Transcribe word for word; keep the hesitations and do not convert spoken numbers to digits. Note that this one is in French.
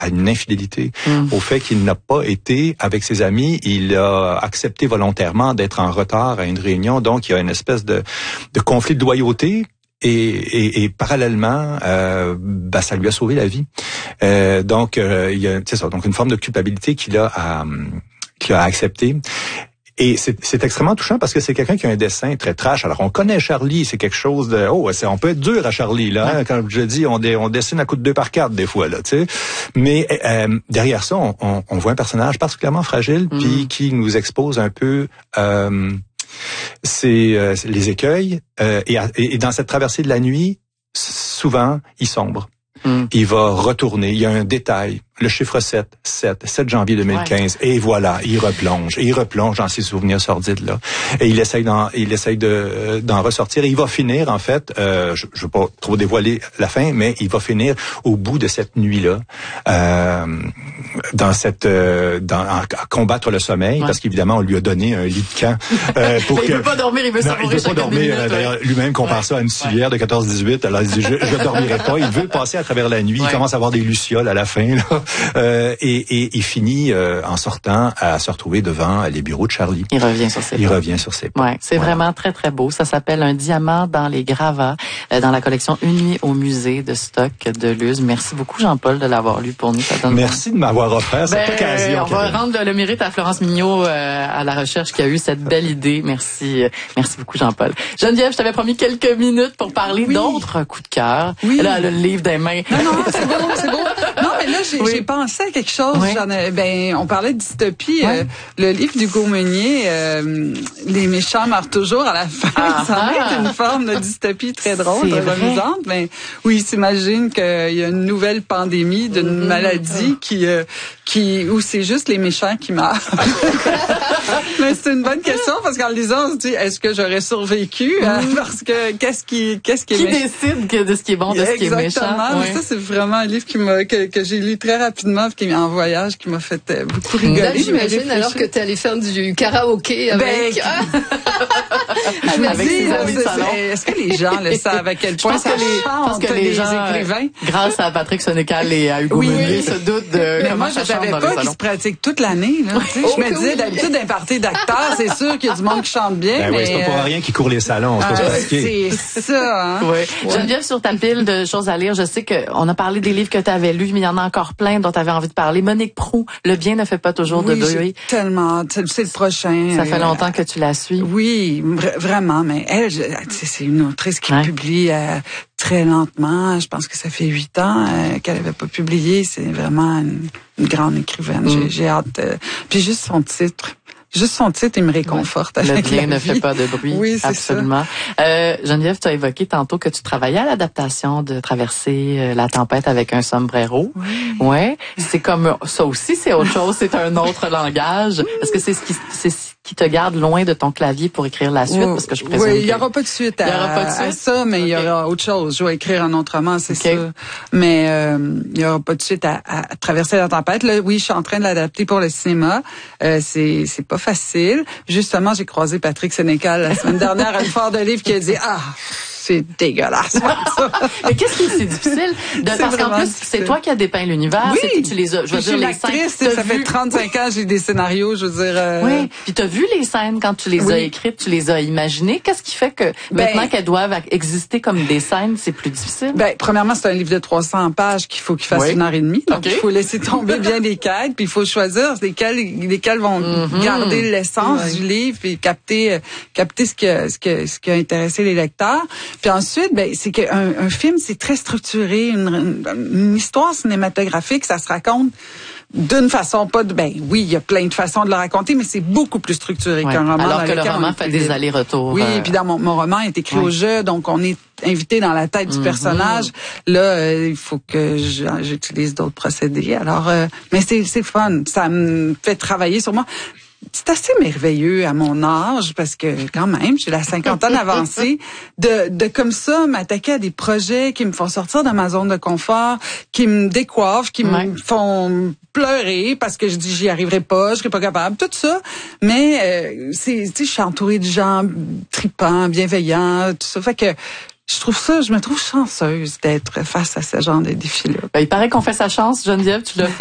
à une infidélité, mm. au fait qu'il n'a pas été avec ses amis, il a accepté volontairement d'être en retard à une réunion, donc il y a une espèce de, de conflit de loyauté. Et, et, et parallèlement, euh, bah, ça lui a sauvé la vie. Euh, donc, euh, il y a, c'est ça, donc une forme de culpabilité qu'il a à, qu'il a accepté. Et c'est, c'est extrêmement touchant parce que c'est quelqu'un qui a un dessin très trash. Alors, on connaît Charlie, c'est quelque chose de... Oh, c'est, on peut être dur à Charlie, là. Hein, quand je dis, on, dé, on dessine à coup de deux par quatre, des fois, là, tu sais. Mais euh, derrière ça, on, on, on voit un personnage particulièrement fragile, mm. puis qui nous expose un peu... Euh, c'est euh, les écueils euh, et, et dans cette traversée de la nuit, souvent il sombre. Mm. Il va retourner. Il y a un détail. Le chiffre sept, sept, sept janvier deux mille quinze. Ouais. Et voilà, il replonge. Et il replonge dans ses souvenirs sordides, là. Et il essaye d'en, il essaye de, d'en ressortir. Et il va finir, en fait, euh, je, je veux pas trop dévoiler la fin, mais il va finir au bout de cette nuit-là, euh, dans cette, euh, dans, à, à combattre le sommeil, ouais. parce qu'évidemment, on lui a donné un lit de camp, euh, pour il que. Il veut pas dormir, il veut non, il veut pas dormir. Minutes, d'ailleurs, ouais. lui-même compare ouais. ça à une civière ouais. de quatorze dix-huit. Alors, il dit, je, je dormirai pas. Il veut passer à travers la nuit. Ouais. Il commence à avoir des lucioles à la fin, là. Euh, et, et il finit euh, en sortant à se retrouver devant les bureaux de Charlie. Il revient sur ses pas. Il revient sur ses pas. Ouais, c'est voilà. vraiment très très beau. Ça s'appelle Un diamant dans les gravats euh, dans la collection Une nuit au musée de Stock de Luz. Merci beaucoup Jean-Paul de l'avoir lu pour nous. Ça donne Merci de m'avoir offert cette ben, occasion. On va rendre le, le mérite à Florence Mignot euh, à la recherche qui a eu cette belle idée. Merci, euh, merci beaucoup Jean-Paul. Geneviève, je t'avais promis quelques minutes pour parler oui. d'autres coups de cœur. Oui. Là, le livre des mains. Non non, c'est beau, c'est beau. Non mais là j'ai, oui. j'ai pensé à quelque chose. Oui. J'en ai, ben, on parlait de dystopie. Ouais. Euh, le livre d'Hugo Meunier, euh, Les méchants meurent toujours à la fin. Ah, ça va être une forme de dystopie très drôle, c'est très amusante. Mais oui, il s'imagine qu'il y a une nouvelle pandémie d'une mm-hmm. maladie qui, euh, qui, où c'est juste les méchants qui meurent. Mais c'est une bonne question parce qu'en le lisant, on se dit, est-ce que j'aurais survécu? Mm. Hein, parce que qu'est-ce qui, qu'est-ce qui est Qui méchant? décide que de ce qui est bon, de ce qui est méchant? Exactement. Ouais. Ça, c'est vraiment un livre qui m'a, que, que j'ai lu très rapidement, qui est en voyage, qui m'a fait euh, beaucoup rigoler. Là, j'imagine alors que tu es allé faire du karaoké avec... Ben, avec dis, ses amis de salon. Est-ce que les gens le savent à quel point ça les pense que les gens, écrivains? Grâce à Patrick Sénécal et à Hugo oui, Meunier, oui. se doutent de mais comment moi, ça je chante savais dans pas les qu'ils salons. se pratiquent toute l'année. Là. Oui. Je me disais, d'habitude, d'un party d'acteurs, c'est sûr qu'il y a du monde qui chante bien. Ben mais oui, c'est pas pour rien qu'ils courent les salons. Euh, c'est ça. Hein? Oui. Ouais. Geneviève, sur ta pile de choses à lire, je sais qu'on a parlé des livres que tu avais lus, mais il y en a encore plein dont tu avais envie de parler. Monique Proulx, Le bien ne fait pas toujours oui, de bruit. Tellement, c'est le prochain. Ça fait longtemps que tu la suis. Oui, vraiment, mais elle, je, c'est une autrice qui ouais. publie euh, très lentement. Je pense que ça fait huit ans euh, qu'elle avait pas publié. C'est vraiment une, une grande écrivaine. Mm. J'ai, j'ai hâte. Euh, puis juste son titre. Juste son titre, il me réconforte. Ouais. Avec Le bien la ne vie. fait pas de bruit. Oui, c'est absolument. Ça. Euh, Geneviève, tu as évoqué tantôt que tu travaillais à l'adaptation de Traverser euh, la tempête avec un sombrero. Oui. Ouais. C'est comme ça aussi, c'est autre chose. C'est un autre langage. Est-ce que c'est ce qui, c'est ce qui te garde loin de ton clavier pour écrire la suite? Parce que je présume. Oui, il y aura pas de suite à, il y aura pas de suite. à ça, mais okay. il y aura autre chose. Je vais écrire un autre roman, c'est okay. ça. Mais euh, il y aura pas de suite à, à Traverser la tempête. Là, oui, je suis en train de l'adapter pour le cinéma. Euh, c'est c'est pas facile. Justement, j'ai croisé Patrick Sénécal la semaine dernière à une foire de livres qui a dit « Ah, c'est dégueulasse. » Mais qu'est-ce qui est difficile? De, parce qu'en plus, difficile. C'est toi qui as dépeint l'univers. Oui. C'est, tu les as, je veux je dire, suis les scènes. Ça vu... fait trente-cinq ans, j'ai des scénarios, je veux dire. Euh... Oui. Puis t'as vu les scènes quand tu les oui. as écrites, tu les as imaginées. Qu'est-ce qui fait que ben, maintenant qu'elles doivent exister comme des scènes, c'est plus difficile? Ben, premièrement, c'est un livre de trois cents pages qu'il faut qu'il fasse oui. une heure et demie. Donc, okay. il faut laisser tomber bien les quêtes, puis il faut choisir lesquelles, lesquelles vont mm-hmm. garder l'essence oui. du livre et capter, capter ce qui a, ce qui a, ce qui a intéressé les lecteurs. Puis ensuite, ben, c'est qu'un un film, c'est très structuré. Une, une, une histoire cinématographique, ça se raconte d'une façon pas de ben oui, il y a plein de façons de le raconter, mais c'est beaucoup plus structuré ouais. qu'un roman. Alors que le roman fait des allers-retours. Oui, euh... puis dans mon, mon roman est écrit ouais. au jeu, donc on est invité dans la tête du mm-hmm. personnage. Là, euh, il faut que je, j'utilise d'autres procédés. Alors, euh, mais c'est c'est fun, ça me fait travailler sur moi. C'est assez merveilleux à mon âge parce que quand même, j'ai la cinquantaine avancée de de comme ça m'attaquer à des projets qui me font sortir de ma zone de confort, qui me décoiffent, qui ouais. me font pleurer parce que je dis j'y arriverai pas, je serai pas capable, tout ça. Mais euh, c'est tu sais, je suis entourée de gens tripants, bienveillants, tout ça fait que je trouve ça, je me trouve chanceuse d'être face à ce genre de défi-là. Ben, il paraît qu'on fait sa chance, Geneviève, tu l'as fait.